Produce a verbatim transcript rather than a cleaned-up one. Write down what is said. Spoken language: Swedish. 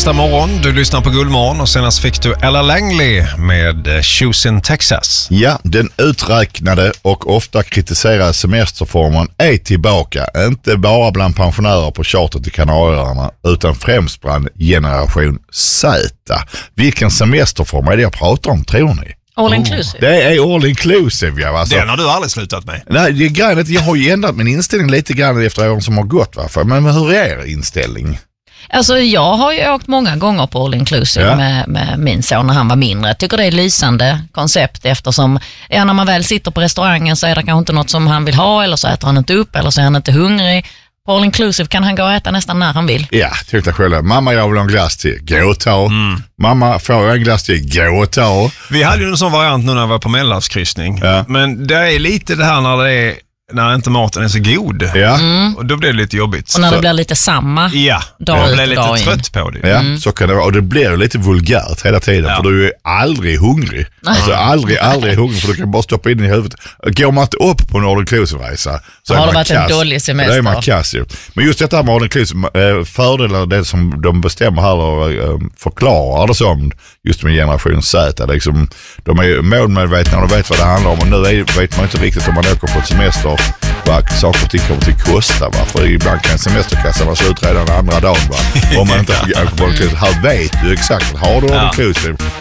Onsdag morgon, du lyssnar på Guldmorgon och senast fick du Ella Langley med Shoes in Texas. Ja, den uträknade och ofta kritiserade semesterformen är tillbaka. Inte bara bland pensionärer på charter till Kanarieöarna utan främst bland generation Z. Vilken semesterform är det jag pratar om, tror ni? All inclusive. Det är all inclusive, ja. Alltså, Den har du aldrig slutat med. nej, det är grejen att jag har ju ändrat min inställning lite grann efter åren som har gått. Va? Men hur är er inställning? Alltså jag har ju åkt många gånger på all inclusive Ja. med, med min son när han var mindre. Jag tycker det är ett lysande koncept eftersom ja, när man väl sitter på restaurangen så är det kanske inte något som han vill ha eller så äter han inte upp eller så är han inte hungrig. På all inclusive kan han gå och äta nästan när han vill. Ja, tyckte jag själv. Mamma, jag vill ha en glass till. Gå och ta. Mm. Mamma, får jag en glass till? Gå och ta. Vi hade ju en sån variant nu när vi var på mellanskryssning. Ja. Men det är lite det här när det är när inte maten är så god. Ja. Mm. Och då blir det lite jobbigt. Och när Så- det blir lite samma Ja, dag jag ut blir och lite dag in. trött på det. Ja, Mm. så kan det vara. Och det blir ju lite vulgärt hela tiden. Ja. För du är aldrig hungrig. Alltså aldrig, aldrig hungrig. För du kan bara stoppa in i huvudet. Går man inte upp på en all inclusive-resa så Har är det man varit en kass. dålig semester? Det är man kass ju. Men just detta med all inclusive, eh, fördelar det som de bestämmer här och eh, förklarar det som just med generation Z. Liksom, de är ju målmedvetna och de vet vad det handlar om. Och nu är, vet man inte riktigt om man åker på ett semester vad saker och ting kommer till kosta. Va? För ibland kan semesterkassan vara slut redan andra dagen. Va? Om man inte åker på all inclusive. Här vet du exakt. Har du all Ja. inclusive